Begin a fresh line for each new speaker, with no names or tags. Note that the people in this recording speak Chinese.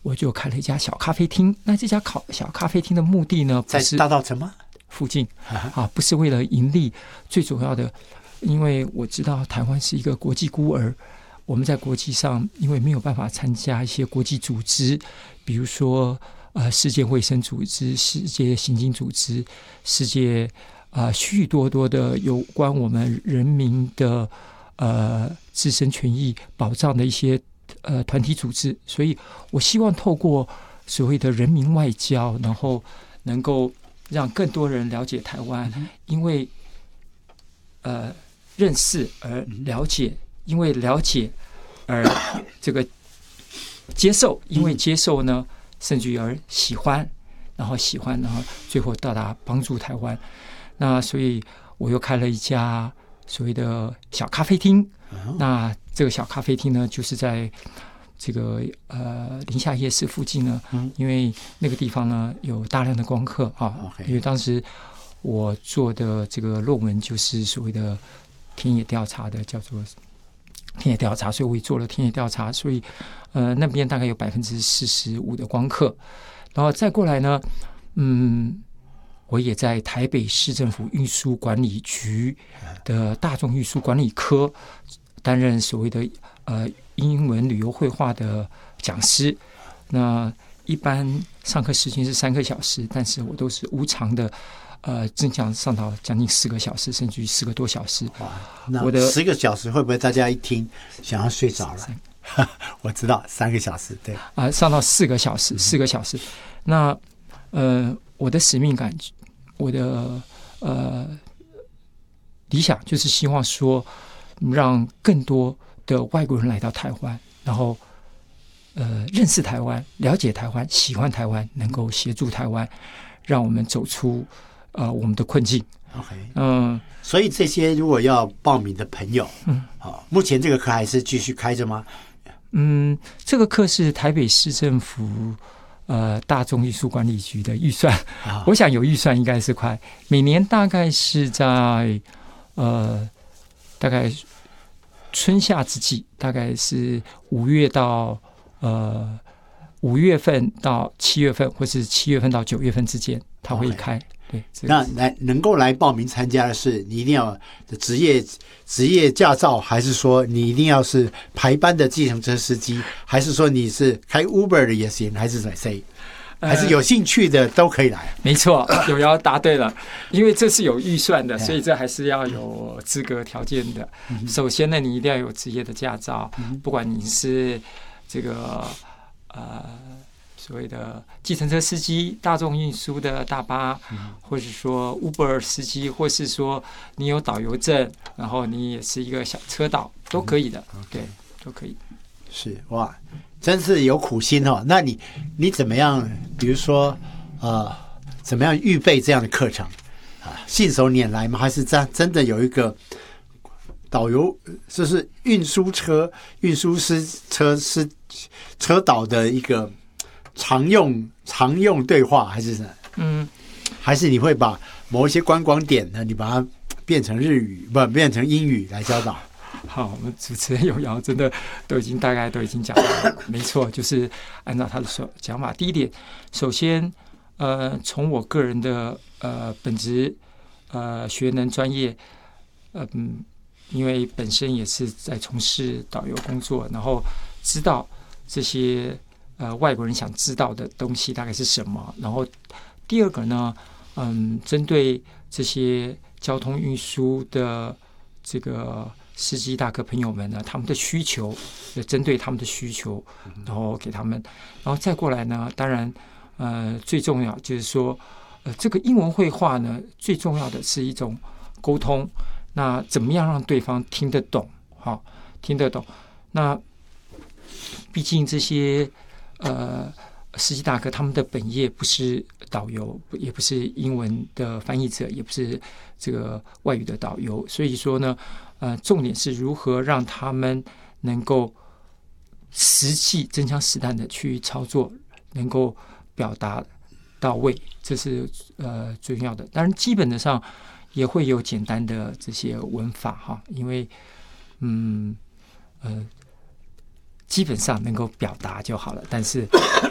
我就开了一家小咖啡厅。那这家小咖啡厅的目的呢，不是
在大稻埕吗？
附近啊，不是为了盈利，最主要的，因为我知道台湾是一个国际孤儿，我们在国际上因为没有办法参加一些国际组织，比如说世界卫生组织、世界刑警组织、世界许多的有关我们人民的自身权益保障的一些团体组织，所以我希望透过所谓的人民外交，然后能够让更多人了解台湾，因为认识而了解，因为了解而这个接受，因为接受呢，甚至于而喜欢，然后喜欢，然后最后到达帮助台湾。那所以我又开了一家所谓的小咖啡厅。那这个小咖啡厅呢，就是在这个宁夏夜市附近呢，因为那个地方呢有大量的光客啊，因为当时我做的这个论文就是所谓的田野调查的，叫做田野调查，所以我也做了田野调查，所以那边大概有45%的光客，然后再过来呢，我也在台北市政府运输管理局的大众运输管理科担任所谓的英文旅游绘画的讲师。那一般上课时间是3个小时，但是我都是无偿的，正常上到将近4个小时，甚至于4个多小时。
哇，那10个小时会不会大家一听想要睡着了？我知道3个小时，对
上到4个小时，4个小时。那我的使命感，我的理想就是希望说，让更多的外国人来到台湾，然后认识台湾、了解台湾、喜欢台湾，能够协助台湾，让我们走出我们的困境。
OK，所以这些如果要报名的朋友，目前这个课还是继续开着吗？
这个课是台北市政府大众艺术管理局的预算，我想有预算应该是快，每年大概是在大概春夏之际，大概是5月到5月份到7月份，或是7月份到9月份之间，它会开。对，
那能够来报名参加的是你一定要职业驾照，还是说你一定要是排班的计程车司机，还是说你是开 Uber 的也行，还是谁？还是有兴趣的都可以来？
没错，有要答对了，因为这是有预算的，所以这还是要有资格条件的。首先呢，你一定要有职业的驾照，不管你是这个所谓的计程车司机、大众运输的大巴，或是说 Uber 司机，或是说你有导游证，然后你也是一个小车导，都可以的，对，都可以。
是哇，真是有苦心哦。那你怎么样？比如说怎么样预备这样的课程信手拈来吗？还是真的有一个导游，就是运输车导的一个常用对话，还是什么？还是你会把某一些观光点呢，你把它变成日语，不变成英语来教导？
好，我们主持人有瑶真的大概都已经讲了，没错，就是按照他的讲法。第一点，首先从我个人的本职学能专业，因为本身也是在从事导游工作，然后知道这些外国人想知道的东西大概是什么。然后第二个呢，针对这些交通运输的这个司机大哥朋友们呢，他们的需求，针对他们的需求，然后给他们，然后再过来呢，当然最重要就是说，这个英文绘画呢，最重要的是一种沟通。那怎么样让对方听得懂？听得懂。那毕竟这些司机大哥他们的本业不是导游，也不是英文的翻译者，也不是这个外语的导游，所以说呢，重点是如何让他们能够实际真枪实弹的去操作，能够表达到位，这是最重要的。当然，基本的上也会有简单的这些文法哈，因为基本上能够表达就好了。但是